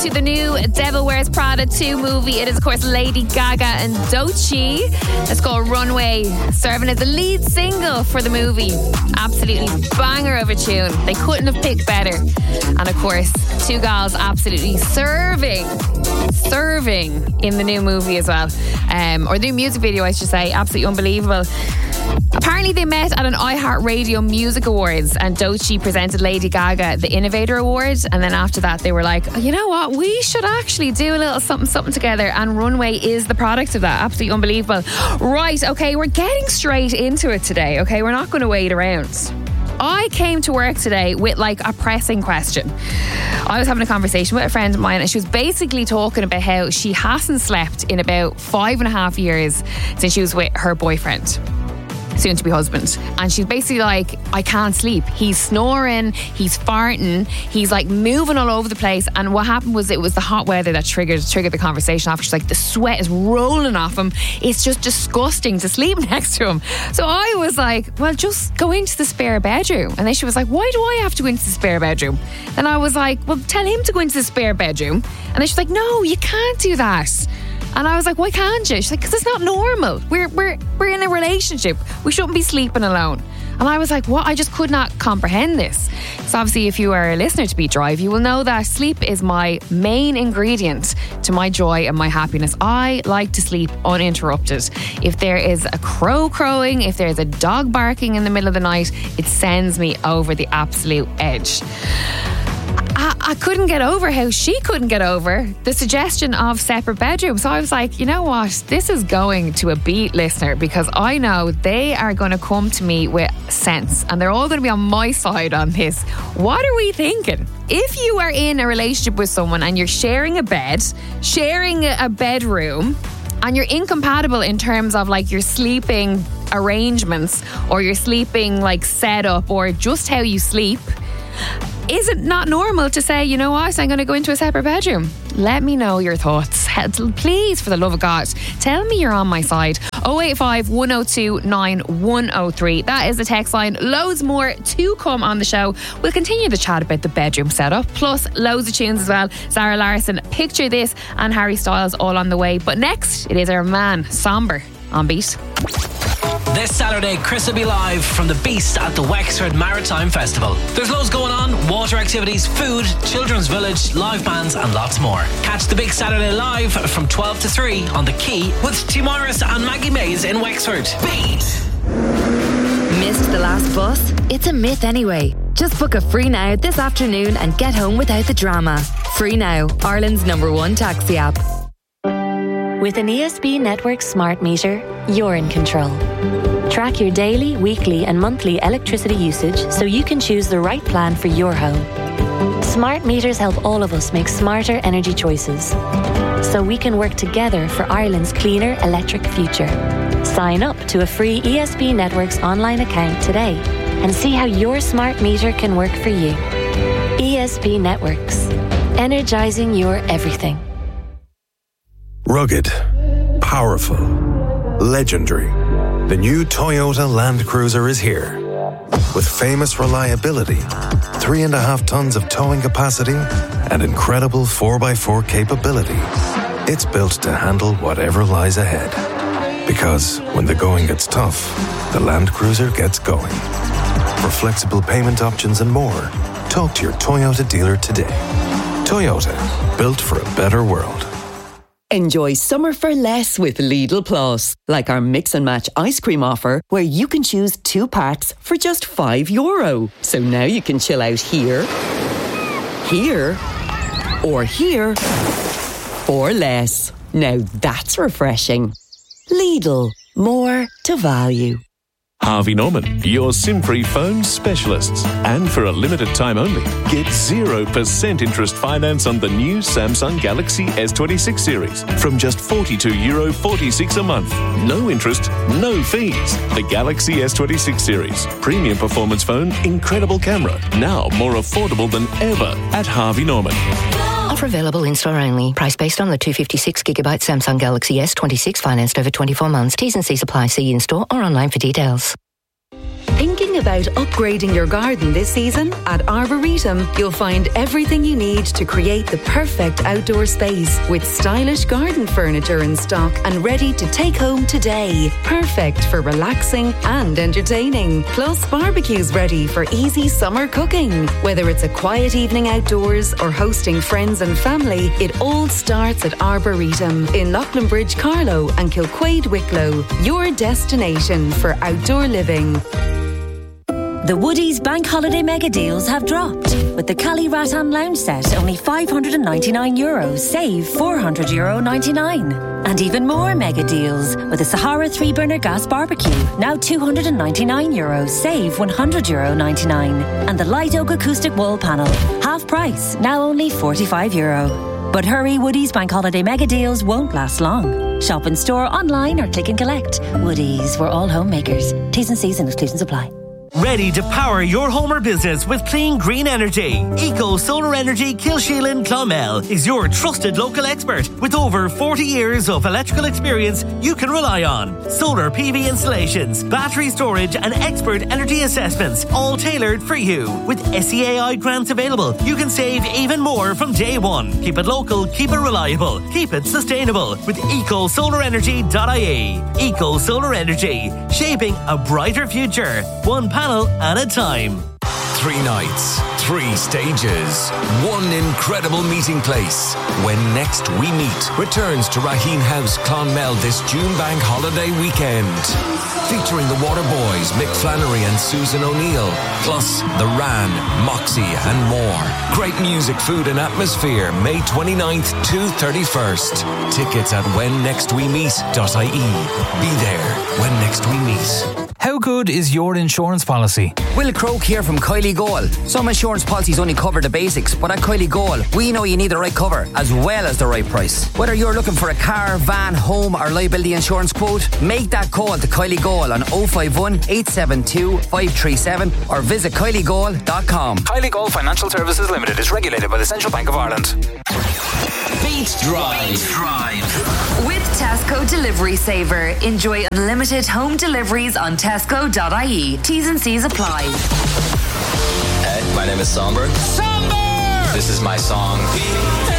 to the new Devil Wears Prada 2 movie. It is, of course, Lady Gaga and Doechii. It's called Runway, serving as the lead single for the movie. Absolutely banger of a tune. They couldn't have picked better. And, of course, two gals absolutely serving in the new movie as well. Or the new music video, I should say. Absolutely unbelievable. Apparently they met at an iHeartRadio Music Awards and Doechii presented Lady Gaga the Innovator Award, and then after that they were like, oh, you know what, we should actually do a little something together, and Runway is the product of that. Absolutely unbelievable. Right, okay, we're getting straight into it today, okay? We're not going to wait around. I came to work today with like a pressing question. I was having a conversation with a friend of mine and she was basically talking about how she hasn't slept in about 5.5 years since she was with her boyfriend, soon to be husband, and she's basically like, I can't sleep. He's snoring, he's farting, he's like moving all over the place. And what happened was it was the hot weather that triggered the conversation off. She's like, the sweat is rolling off him. It's just disgusting to sleep next to him. So I was like, well, just go into the spare bedroom. And then she was like, why do I have to go into the spare bedroom? And I was like, well, tell him to go into the spare bedroom. And then she's like, no, you can't do that. And I was like, why can't you? She's like, because it's not normal. We're in a relationship. We shouldn't be sleeping alone. And I was like, what? I just could not comprehend this. So obviously, if you are a listener to Beat Drive, you will know that sleep is my main ingredient to my joy and my happiness. I like to sleep uninterrupted. If there is a crow crowing, if there's a dog barking in the middle of the night, it sends me over the absolute edge. I couldn't get over how she couldn't get over the suggestion of separate bedrooms. So I was like, you know what? This is going to a Beat listener, because I know they are going to come to me with sense and they're all going to be on my side on this. What are we thinking? If you are in a relationship with someone and you're sharing a bed, sharing a bedroom, and you're incompatible in terms of like your sleeping arrangements or your sleeping like setup or just how you sleep, is it not normal to say, you know what, I'm going to go into a separate bedroom? Let me know your thoughts. Please, for the love of God, tell me you're on my side. 085 102 9103. That is the text line. Loads more to come on the show. We'll continue the chat about the bedroom setup, plus loads of tunes as well. Zara Larsson, Picture This, and Harry Styles all on the way. But next, it is our man, Somber, on Beat. This Saturday, Chris will be live from the Beast at the Wexford Maritime Festival. There's loads going on: water activities, food, children's village, live bands and lots more. Catch the Big Saturday live from 12 to 3 on The Quay with T. Morris and Maggie Mays in Wexford. Beat! Missed the last bus? It's a myth anyway. Just book a Free Now this afternoon and get home without the drama. Free Now, Ireland's #1 taxi app. With an ESB Network smart meter, you're in control. Track your daily, weekly and monthly electricity usage so you can choose the right plan for your home. Smart meters help all of us make smarter energy choices, so we can work together for Ireland's cleaner electric future. Sign up to a free ESB Networks online account today and see how your smart meter can work for you. ESB Networks. Energizing your everything. Rugged, powerful, legendary. The new Toyota Land Cruiser is here. With famous reliability, 3.5 tons of towing capacity, and incredible 4x4 capability. It's built to handle whatever lies ahead. Because when the going gets tough, the Land Cruiser gets going. For flexible payment options and more, talk to your Toyota dealer today. Toyota, built for a better world. Enjoy summer for less with Lidl Plus, like our mix and match ice cream offer, where you can choose 2 packs for just €5. So now you can chill out here, or here for less. Now that's refreshing. Lidl, more to value. Harvey Norman, your SIM-free phone specialists. And for a limited time only, get 0% interest finance on the new Samsung Galaxy S26 series from just €42.46 a month. No interest, no fees. The Galaxy S26 series. Premium performance phone, incredible camera. Now more affordable than ever at Harvey Norman. Offer available in-store only. Price based on the 256GB Samsung Galaxy S26 financed over 24 months. T's and C's apply. See in-store or online for details. Thinking about upgrading your garden this season? At Arboretum, you'll find everything you need to create the perfect outdoor space with stylish garden furniture in stock and ready to take home today. Perfect for relaxing and entertaining. Plus, barbecues ready for easy summer cooking. Whether it's a quiet evening outdoors or hosting friends and family, it all starts at Arboretum in Loughlinbridge, Carlow and Kilquade, Wicklow. Your destination for outdoor living. The Woodies Bank Holiday Mega Deals have dropped. With the Cali Rattan Lounge set, only €599, save €400.99. And even more mega deals with the Sahara 3-burner gas barbecue, now €299, save €100.99. And the Light Oak acoustic wall panel, half price, now only €45. But hurry, Woodies Bank Holiday Mega Deals won't last long. Shop in store, online or click and collect. Woodies, we're all homemakers. T's and C's and exclusions apply. Ready to power your home or business with clean green energy? Eco Solar Energy Kilsheelan Clonmel is your trusted local expert with over 40 years of electrical experience you can rely on. Solar PV installations, battery storage and expert energy assessments, all tailored for you. With SEAI grants available, you can save even more from day one. Keep it local, keep it reliable, keep it sustainable with ecosolarenergy.ie. Eco Solar Energy, shaping a brighter future. One panel at a time. 3 nights, 3 stages, one incredible meeting place. When Next We Meet returns to Raheen House, Clonmel this June bank holiday weekend. Featuring the Waterboys, Mick Flannery and Susan O'Neill, plus The Ran, Moxie and more. Great music, food and atmosphere, May 29th to 31st. Tickets at whennextwemeet.ie. Be there when next we meet. How good is your insurance policy? Will Croak here from Kylie Goal. Some insurance policies only cover the basics, but at Kylie Goal, we know you need the right cover as well as the right price. Whether you're looking for a car, van, home or liability insurance quote, make that call to Kylie Goal on 051 872 537 or visit kyliegoal.com. Kylie Goal Financial Services Limited is regulated by the Central Bank of Ireland. Beat Drive. With Tesco Delivery Saver, enjoy unlimited home deliveries on tesco.ie. T's and C's apply. Hey, my name is Somber. Somber! This is my song.